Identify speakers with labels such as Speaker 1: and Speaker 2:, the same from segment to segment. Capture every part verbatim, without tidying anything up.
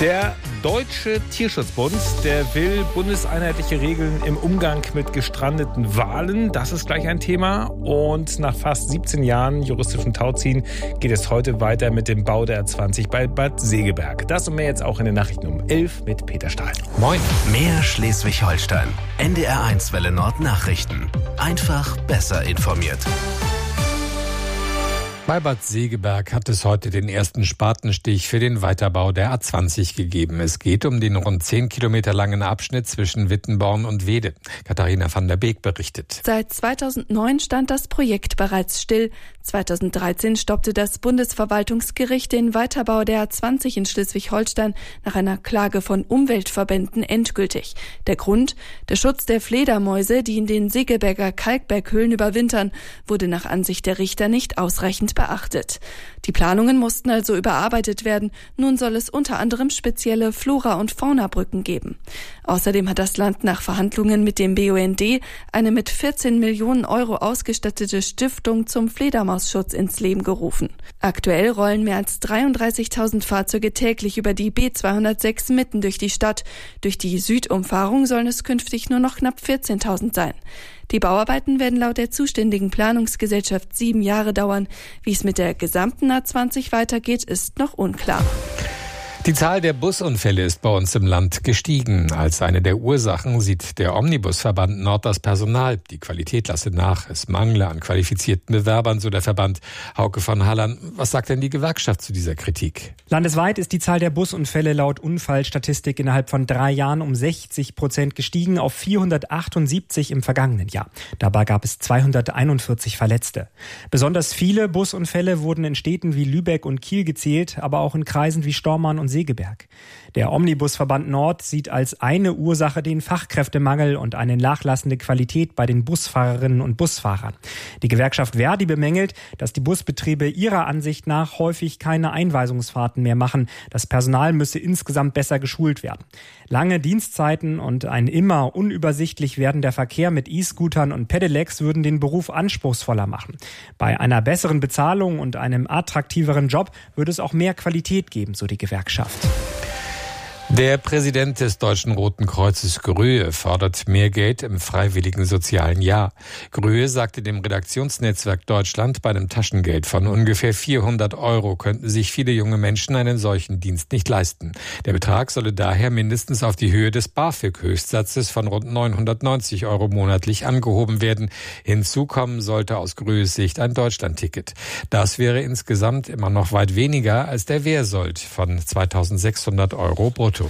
Speaker 1: Der Deutsche Tierschutzbund, der will bundeseinheitliche Regeln im Umgang mit gestrandeten Walen. Das ist gleich ein Thema. Und nach fast siebzehn Jahren juristischen Tauziehen geht es heute weiter mit dem Bau der A zwanzig bei Bad Segeberg. Das und mehr jetzt auch in den Nachrichten um elf mit Peter Stahl.
Speaker 2: Moin. Mehr Schleswig-Holstein. N D R eins Welle Nord Nachrichten. Einfach besser informiert.
Speaker 3: Bei Bad Segeberg hat es heute den ersten Spatenstich für den Weiterbau der A zwanzig gegeben. Es geht um den rund zehn Kilometer langen Abschnitt zwischen Wittenborn und Wede. Katharina van der Beek berichtet.
Speaker 4: Seit zweitausendneun stand das Projekt bereits still. zweitausenddreizehn stoppte das Bundesverwaltungsgericht den Weiterbau der A zwanzig in Schleswig-Holstein nach einer Klage von Umweltverbänden endgültig. Der Grund? Der Schutz der Fledermäuse, die in den Segeberger Kalkberghöhlen überwintern, wurde nach Ansicht der Richter nicht ausreichend beachtet. Die Planungen mussten also überarbeitet werden. Nun soll es unter anderem spezielle Flora- und Faunabrücken geben. Außerdem hat das Land nach Verhandlungen mit dem B U N D eine mit vierzehn Millionen Euro ausgestattete Stiftung zum Fledermausschutz ins Leben gerufen. Aktuell rollen mehr als dreiunddreißigtausend Fahrzeuge täglich über die B zweihundertsechs mitten durch die Stadt. Durch die Südumfahrung sollen es künftig nur noch knapp vierzehntausend sein. Die Bauarbeiten werden laut der zuständigen Planungsgesellschaft sieben Jahre dauern. Wie es mit der gesamten A zwanzig weitergeht, ist noch unklar.
Speaker 3: Die Zahl der Busunfälle ist bei uns im Land gestiegen. Als eine der Ursachen sieht der Omnibusverband Nord das Personal. Die Qualität lasse nach. Es mangle an qualifizierten Bewerbern, so der Verband. Hauke von Hallern, was sagt denn die Gewerkschaft zu dieser Kritik?
Speaker 5: Landesweit ist die Zahl der Busunfälle laut Unfallstatistik innerhalb von drei Jahren um sechzig Prozent gestiegen auf vierhundertachtundsiebzig im vergangenen Jahr. Dabei gab es zweihunderteinundvierzig Verletzte. Besonders viele Busunfälle wurden in Städten wie Lübeck und Kiel gezählt, aber auch in Kreisen wie Stormarn und Segeberg. Der Omnibusverband Nord sieht als eine Ursache den Fachkräftemangel und eine nachlassende Qualität bei den Busfahrerinnen und Busfahrern. Die Gewerkschaft Verdi bemängelt, dass die Busbetriebe ihrer Ansicht nach häufig keine Einweisungsfahrten mehr machen. Das Personal müsse insgesamt besser geschult werden. Lange Dienstzeiten und ein immer unübersichtlich werdender Verkehr mit E-Scootern und Pedelecs würden den Beruf anspruchsvoller machen. Bei einer besseren Bezahlung und einem attraktiveren Job würde es auch mehr Qualität geben, so die Gewerkschaft.
Speaker 3: Der Präsident des Deutschen Roten Kreuzes Gröhe fordert mehr Geld im freiwilligen sozialen Jahr. Gröhe sagte dem Redaktionsnetzwerk Deutschland, bei einem Taschengeld von ungefähr vierhundert Euro könnten sich viele junge Menschen einen solchen Dienst nicht leisten. Der Betrag solle daher mindestens auf die Höhe des BAföG-Höchstsatzes von rund neunhundertneunzig Euro monatlich angehoben werden. Hinzu kommen sollte aus Gröhes Sicht ein Deutschlandticket. Das wäre insgesamt immer noch weit weniger als der Wehrsold von zweitausendsechshundert Euro brutto.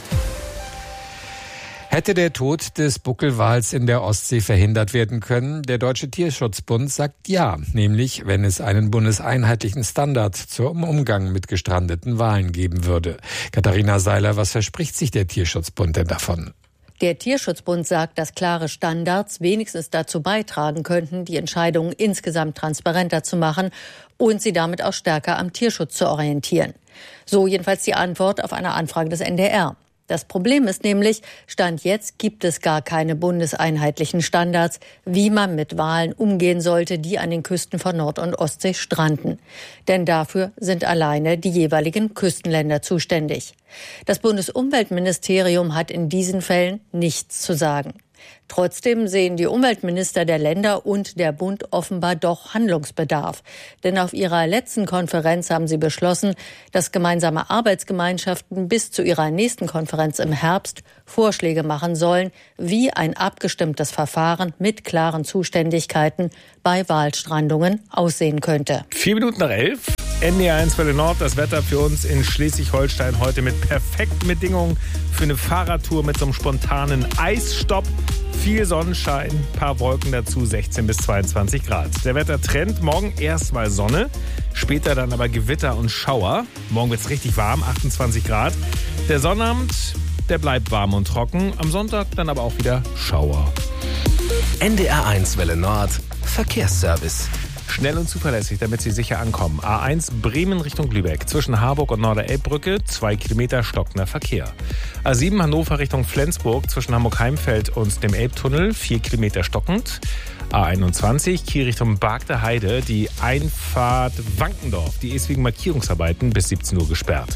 Speaker 3: Hätte der Tod des Buckelwals in der Ostsee verhindert werden können? Der Deutsche Tierschutzbund sagt ja, nämlich wenn es einen bundeseinheitlichen Standard zum Umgang mit gestrandeten Walen geben würde. Katharina Seiler, was verspricht sich der Tierschutzbund denn davon?
Speaker 6: Der Tierschutzbund sagt, dass klare Standards wenigstens dazu beitragen könnten, die Entscheidungen insgesamt transparenter zu machen und sie damit auch stärker am Tierschutz zu orientieren. So jedenfalls die Antwort auf eine Anfrage des N D R. Das Problem ist nämlich, Stand jetzt gibt es gar keine bundeseinheitlichen Standards, wie man mit Walen umgehen sollte, die an den Küsten von Nord- und Ostsee stranden. Denn dafür sind alleine die jeweiligen Küstenländer zuständig. Das Bundesumweltministerium hat in diesen Fällen nichts zu sagen. Trotzdem sehen die Umweltminister der Länder und der Bund offenbar doch Handlungsbedarf. Denn auf ihrer letzten Konferenz haben sie beschlossen, dass gemeinsame Arbeitsgemeinschaften bis zu ihrer nächsten Konferenz im Herbst Vorschläge machen sollen, wie ein abgestimmtes Verfahren mit klaren Zuständigkeiten bei Walstrandungen aussehen könnte.
Speaker 1: Vier Minuten nach elf. N D R eins Welle Nord, das Wetter für uns in Schleswig-Holstein heute mit perfekten Bedingungen für eine Fahrradtour mit so einem spontanen Eisstopp. Viel Sonnenschein, paar Wolken dazu, sechzehn bis zweiundzwanzig Grad. Der Wettertrend, morgen erstmal Sonne, später dann aber Gewitter und Schauer. Morgen wird es richtig warm, achtundzwanzig Grad. Der Sonnabend, der bleibt warm und trocken. Am Sonntag dann aber auch wieder Schauer.
Speaker 2: N D R eins Welle Nord, Verkehrsservice.
Speaker 1: Schnell und zuverlässig, damit Sie sicher ankommen. A eins Bremen Richtung Lübeck. Zwischen Harburg und Norderelbbrücke zwei Kilometer stockender Verkehr. A sieben Hannover Richtung Flensburg. Zwischen Hamburg-Heimfeld und dem Elbtunnel vier Kilometer stockend. A einundzwanzig Kiel Richtung Bargter Heide. Die Einfahrt Wankendorf. Die ist wegen Markierungsarbeiten bis siebzehn Uhr gesperrt.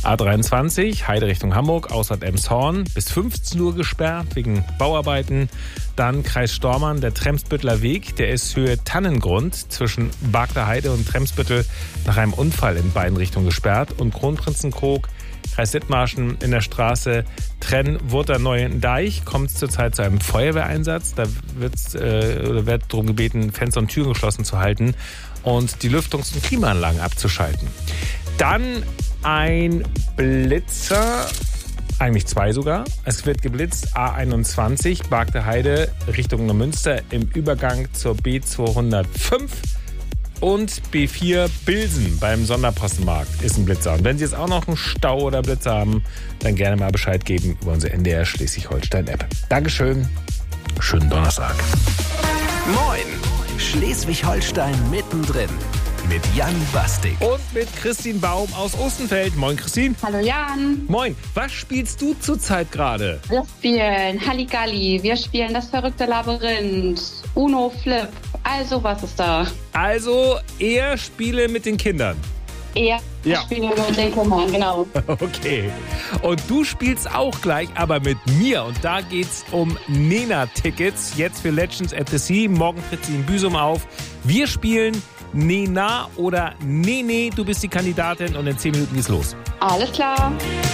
Speaker 1: A dreiundzwanzig, Heide Richtung Hamburg, Ausfahrt Elmshorn, bis fünfzehn Uhr gesperrt wegen Bauarbeiten. Dann Kreis Stormarn, der Tremsbütteler Weg, der ist Höhe Tannengrund zwischen Barkter Heide und Tremsbüttel nach einem Unfall in beiden Richtungen gesperrt. Und Kronprinzenkrog, Kreis Dithmarschen in der Straße Trenn-Wurter-Neuendeich kommt es zurzeit zu einem Feuerwehreinsatz. Da wird's, äh, oder wird darum gebeten, Fenster und Türen geschlossen zu halten und die Lüftungs- und Klimaanlagen abzuschalten. Dann ein Blitzer, eigentlich zwei sogar. Es wird geblitzt A einundzwanzig, Barkter Heide Richtung Neumünster im Übergang zur B zweihundertfünf. Und B vier Bilsen beim Sonderpostenmarkt ist ein Blitzer. Und wenn Sie jetzt auch noch einen Stau oder Blitzer haben, dann gerne mal Bescheid geben über unsere N D R Schleswig-Holstein-App. Dankeschön. Schönen Donnerstag.
Speaker 2: Moin! Schleswig-Holstein mittendrin. Mit Jan Bastik.
Speaker 1: Und mit Christine Baum aus Ostenfeld. Moin, Christine.
Speaker 7: Hallo Jan.
Speaker 1: Moin. Was spielst du zurzeit gerade?
Speaker 7: Wir spielen Halligalli. Wir spielen das verrückte Labyrinth. Uno, Flip. Also, was ist da?
Speaker 1: Also, eher Spiele mit den Kindern.
Speaker 7: Eher
Speaker 1: Ja.
Speaker 7: Spiele mit den Kindern, genau.
Speaker 1: Okay. Und du spielst auch gleich, aber mit mir. Und da geht's um Nena-Tickets. Jetzt für Legends at the Sea. Morgen tritt sie in Büsum auf. Wir spielen Nena oder Nene. Du bist die Kandidatin und in zehn Minuten geht's los.
Speaker 7: Alles klar.